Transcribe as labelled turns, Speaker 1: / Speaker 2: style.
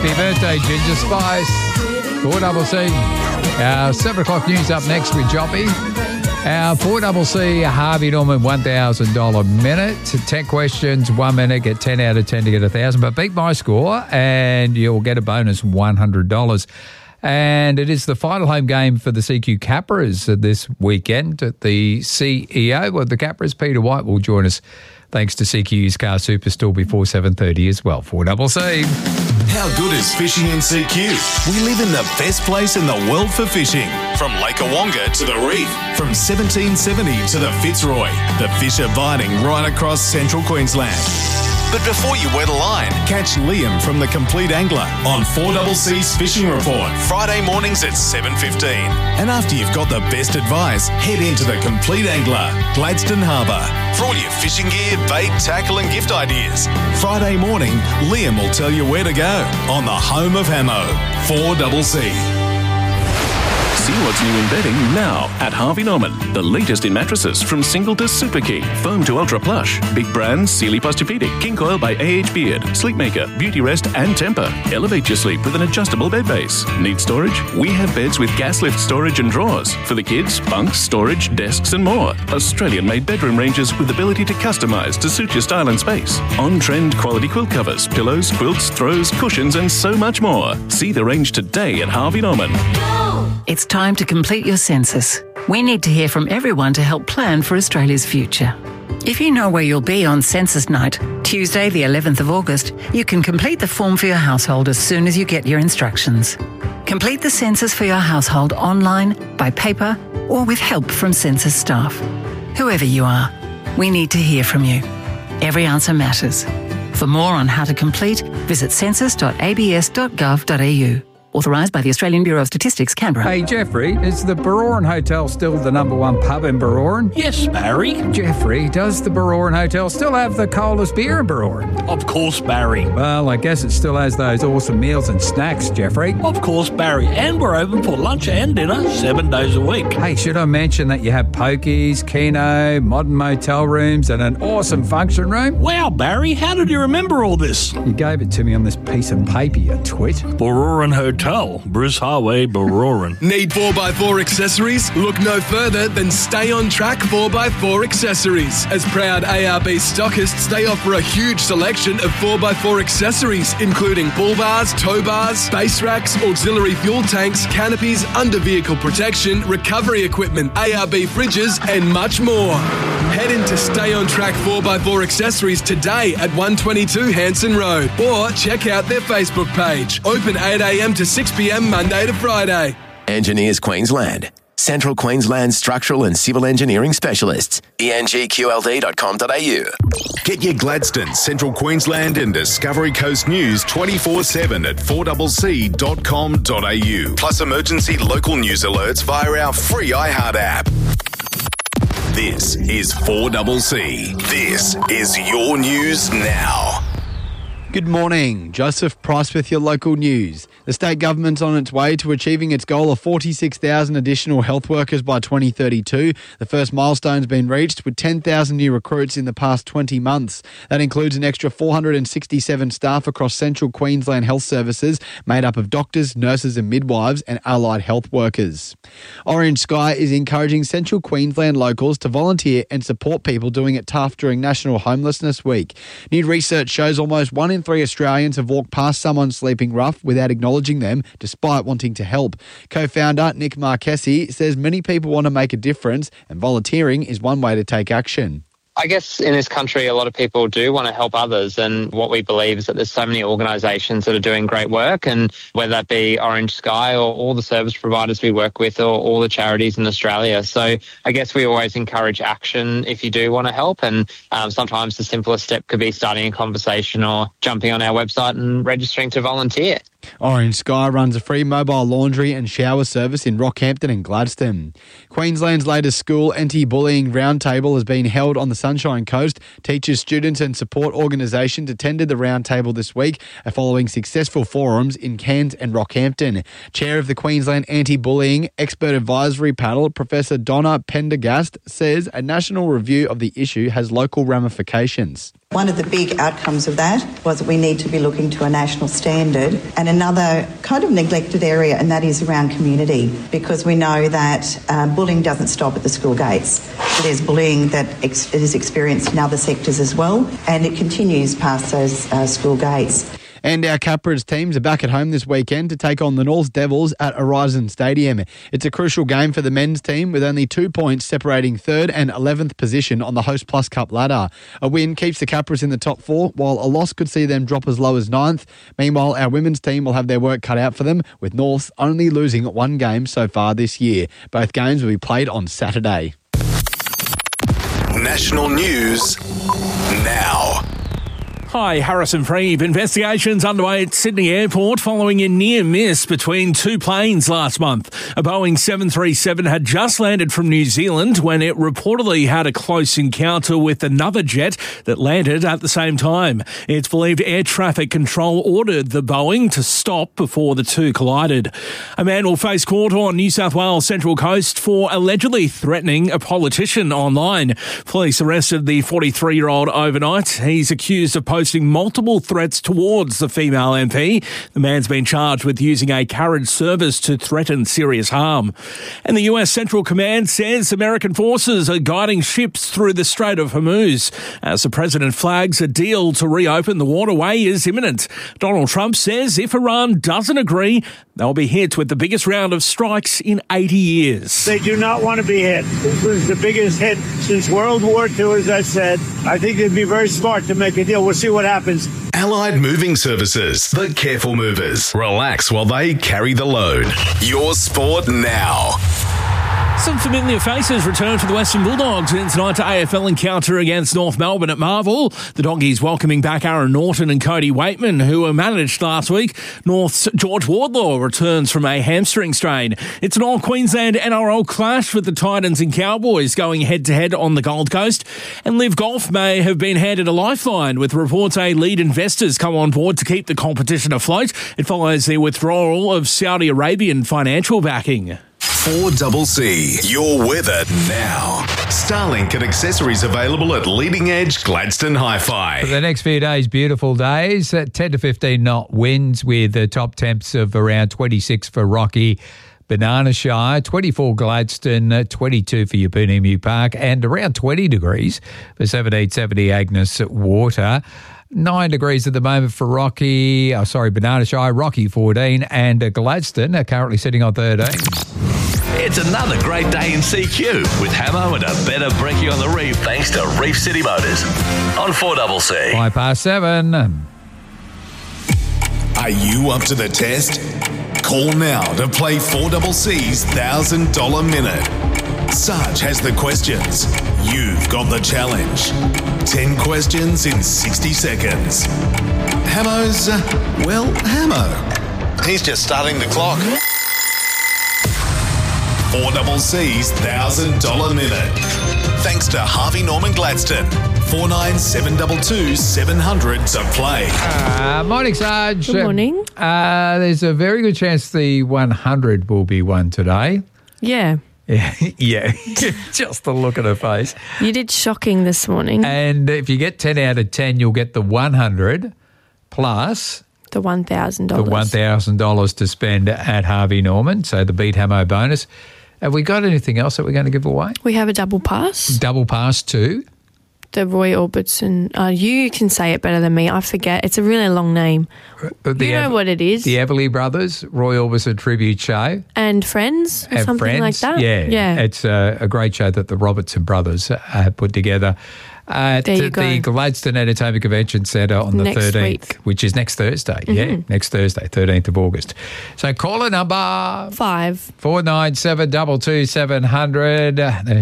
Speaker 1: Happy birthday, Ginger Spice. 4CC. Our 7 o'clock news up next with Joppy. Our 4CC Harvey Norman $1,000 minute. 10 questions, 1 minute, get 10 out of 10 to get 1,000. But beat my score and you'll get a bonus $100. And it is the final home game for the CQ Capras this weekend at the CEO of the Capras. Peter White will join us thanks to CQ's Car Superstore before 7:30 as well. 4CC.
Speaker 2: How good is fishing in CQ? We live in the best place in the world for fishing. From Lake Awonga to the reef, from 1770 to the Fitzroy, the fish are biting right across central Queensland. But before you wet a line, catch Liam from The Complete Angler on 4CC's Fishing Report, Friday mornings at 7:15. And after you've got the best advice, head into The Complete Angler, Gladstone Harbour, for all your fishing gear, bait, tackle and gift ideas. Friday morning, Liam will tell you where to go on the home of Hamo, 4CC.
Speaker 3: See what's new in bedding now at Harvey Norman. The latest in mattresses from single to super king, foam to ultra plush, big brands Sealy Posturepedic, King Coil by AH Beard, Sleepmaker, Beauty Rest and Temper. Elevate your sleep with an adjustable bed base. Need storage? We have beds with gas lift storage and drawers. For the kids, bunks, storage, desks and more. Australian-made bedroom ranges with ability to customise to suit your style and space. On-trend quality quilt covers, pillows, quilts, throws, cushions and so much more. See the range today at Harvey Norman.
Speaker 4: It's time to complete your census. We need to hear from everyone to help plan for Australia's future. If you know where you'll be on census night, Tuesday the 11th of August, you can complete the form for your household as soon as you get your instructions. Complete the census for your household online, by paper, or with help from census staff. Whoever you are, we need to hear from you. Every answer matters. For more on how to complete, visit census.abs.gov.au. Authorised by the Australian Bureau of Statistics, Canberra.
Speaker 1: Hey, Jeffrey, is the Baroran Hotel still the #1 pub in Baroran?
Speaker 5: Yes, Barry.
Speaker 1: Jeffrey, does the Baroran Hotel still have the coldest beer in Baroran?
Speaker 5: Of course, Barry.
Speaker 1: Well, I guess it still has those awesome meals and snacks, Jeffrey.
Speaker 5: Of course, Barry. And we're open for lunch and dinner 7 days a week.
Speaker 1: Hey, should I mention that you have pokies, keno, modern motel rooms and an awesome function room?
Speaker 5: Wow, Barry, how did you remember all this?
Speaker 1: You gave it to me on this piece of paper, you twit.
Speaker 5: Baroran Hotel, Bruce Highway, Baroran.
Speaker 6: Need 4x4 accessories? Look no further than Stay On Track 4x4 accessories. As proud ARB stockists, they offer a huge selection of 4x4 accessories, including bull bars, tow bars, base racks, auxiliary fuel tanks, canopies, under-vehicle protection, recovery equipment, ARB fridges, and much more. Head into Stay On Track 4x4 accessories today at 122 Hanson Road, or check out their Facebook page. Open 8 a.m. to 6 p.m. Monday to Friday.
Speaker 7: Engineers Queensland. Central Queensland Structural and Civil Engineering Specialists. engqld.com.au.
Speaker 2: Get your Gladstone, Central Queensland and Discovery Coast news 24/7 at 4CC.com.au. Plus emergency local news alerts via our free iHeart app. This is 4CC. This is your news now.
Speaker 8: Good morning. Joseph Price with your local news. The state government's on its way to achieving its goal of 46,000 additional health workers by 2032. The first milestone's been reached with 10,000 new recruits in the past 20 months. That includes an extra 467 staff across Central Queensland Health Services, made up of doctors, nurses and midwives and allied health workers. Orange Sky is encouraging Central Queensland locals to volunteer and support people doing it tough during National Homelessness Week. New research shows almost 1 in 3 Australians have walked past someone sleeping rough without acknowledging them, despite wanting to help. Co-founder Nick Marchesi says many people want to make a difference and volunteering is one way to take action.
Speaker 9: I guess in this country, a lot of people do want to help others, and what we believe is that there's so many organisations that are doing great work, and whether that be Orange Sky or all the service providers we work with or all the charities in Australia. So I guess we always encourage action if you do want to help, and sometimes the simplest step could be starting a conversation or jumping on our website and registering to volunteer.
Speaker 8: Orange Sky runs a free mobile laundry and shower service in Rockhampton and Gladstone. Queensland's latest school anti-bullying roundtable has been held on the Sunshine Coast. Teachers, students and support organisations attended the roundtable this week following successful forums in Cairns and Rockhampton. Chair of the Queensland Anti-Bullying Expert Advisory Panel, Professor Donna Pendergast, says a national review of the issue has local ramifications.
Speaker 10: One of the big outcomes of that was that we need to be looking to a national standard, and another kind of neglected area, and that is around community, because we know that bullying doesn't stop at the school gates. There's bullying that is experienced in other sectors as well, and it continues past those school gates.
Speaker 8: And our Capras teams are back at home this weekend to take on the North Devils at Horizon Stadium. It's a crucial game for the men's team with only 2 points separating 3rd and 11th position on the Host Plus Cup ladder. A win keeps the Capras in the top 4, while a loss could see them drop as low as 9th. Meanwhile, our women's team will have their work cut out for them, with North only losing 1 game so far this year. Both games will be played on Saturday.
Speaker 2: National news now.
Speaker 5: Hi, Harrison Freeve. Investigations underway at Sydney Airport following a near miss between 2 planes last month. A Boeing 737 had just landed from New Zealand when it reportedly had a close encounter with another jet that landed at the same time. It's believed air traffic control ordered the Boeing to stop before the two collided. A man will face court on New South Wales Central Coast for allegedly threatening a politician online. Police arrested the 43-year-old overnight. He's accused of posting multiple threats towards the female MP. The man's been charged with using a carriage service to threaten serious harm. And the US Central Command says American forces are guiding ships through the Strait of Hormuz. As the president flags a deal to reopen the waterway is imminent. Donald Trump says if Iran doesn't agree, they'll be hit with the biggest round of strikes in 80 years.
Speaker 11: They do not want to be hit. This was the biggest hit since World War II, as I said. I think they'd be very smart to make a deal. We'll see what happens.
Speaker 2: Allied Moving Services, the careful movers. Relax while they carry the load. Your sport now.
Speaker 5: Some familiar faces return for the Western Bulldogs in tonight's AFL encounter against North Melbourne at Marvel. The Doggies welcoming back Aaron Norton and Cody Waitman, who were managed last week. North's George Wardlaw returns from a hamstring strain. It's an all-Queensland NRL clash with the Titans and Cowboys going head-to-head on the Gold Coast. And Live Golf may have been handed a lifeline, with reports a lead investors come on board to keep the competition afloat. It follows the withdrawal of Saudi Arabian financial backing.
Speaker 2: 4CC, your weather now. Starlink and accessories available at Leading Edge Gladstone Hi-Fi.
Speaker 1: For the next few days, beautiful days, 10 to 15 knot winds with the top temps of around 26 for Rocky, Banana Shire, 24 Gladstone, 22 for Yapunimu Park, and around 20 degrees for 1770 Agnes Water. 9 degrees at the moment for Banana Shire, Rocky 14, and Gladstone are currently sitting on 13.
Speaker 12: It's another great day in CQ with Hamo and a better brekkie on the reef thanks to Reef City Motors on 4CC.
Speaker 1: 7:05.
Speaker 2: Are you up to the test? Call now to play 4CC's $1,000 minute. Sarge has the questions. You've got the challenge. 10 questions in 60 seconds. Hamo's, Hamo. He's just starting the clock. 4CC's $1,000 minute. Thanks to Harvey Norman Gladstone. 4972 700 to play.
Speaker 1: Morning, Sarge.
Speaker 13: Good morning.
Speaker 1: There's a very good chance the 100 will be won today.
Speaker 13: Yeah.
Speaker 1: Yeah. Just the look at her face.
Speaker 13: You did shocking this morning.
Speaker 1: And if you get 10 out of 10, you'll get the 100 plus
Speaker 13: the $1,000.
Speaker 1: The $1,000 to spend at Harvey Norman. So the Beat Hamo bonus. Have we got anything else that we're going to give away?
Speaker 13: We have a double pass.
Speaker 1: Double pass to?
Speaker 13: The Roy Orbison. You can say it better than me. I forget. It's a really long name. You know what it is.
Speaker 1: The Everly Brothers, Roy Orbison tribute show.
Speaker 13: And Friends or something like that.
Speaker 1: Yeah. It's a great show that the Robertson brothers put together at the Gladstone Entertainment Convention Centre on the 13th, week. Which is next Thursday. Mm-hmm. Yeah, next Thursday, 13th of August. So caller number
Speaker 13: 5
Speaker 1: 497 22700.